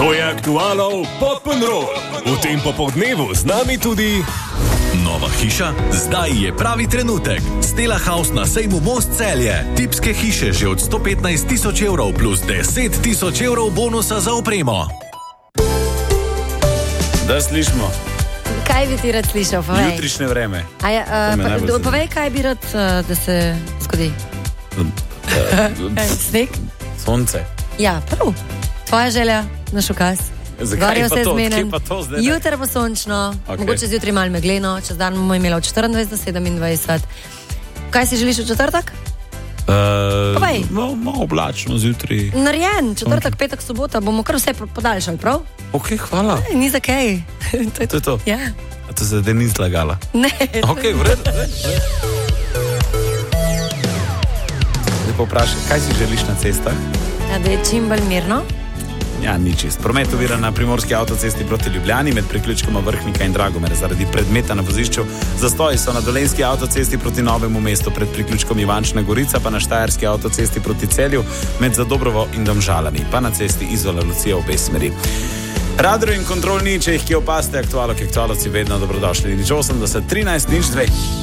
To je Aktualov Podpnrol. V tem popoldnevu z nami tudi... Nova hiša? Zdaj je pravi trenutek. Stella House na sejmu Most Celje. Tipske hiše že od 115 000 evrov plus 10 000 evrov bonusa za opremo. Da slišimo. Kaj bi ti rad slišal? Povej. Jutrišnje vreme. Povej, kaj bi rad, da se zgodi. Sneg? Sonce. Ja, prav. Tvoja želja na šukaz. Zakaj pa to? Kje pa to zdaj? Jutro bo sončno, mogoče zjutraj malo megleno, čez dan bomo imeli od 24 do 27. Kaj si želiš v četrtek? Povej. Malo oblačno zjutraj. Narejen, četrtek, petek, sobota, bomo kar vse podaljšali, prav? Ok, hvala. Ni za kaj. To je to? Ja. A to se zdaj ni zlagala? Ne. Ok, v redu. Zdaj pa vprašaj, kaj si želiš na cestah? Ja, da je čim bolj mirno. Ja, ni čist. Promet ovira na primorski avtocesti proti Ljubljani med priključkoma Vrhnika in Dragomer zaradi predmeta na vozišču. Zastoji so na dolenjski avtocesti proti Novemu mestu pred priključkom Ivančna Gorica, pa na štajerski avtocesti proti Celju med Zadobrovo in Domžalami, pa na cesti Izola Lucija v obe smeri. Radar in kontrol ni, če jih kje opaste, aktualci vedno dobrodošli. 80 13 02.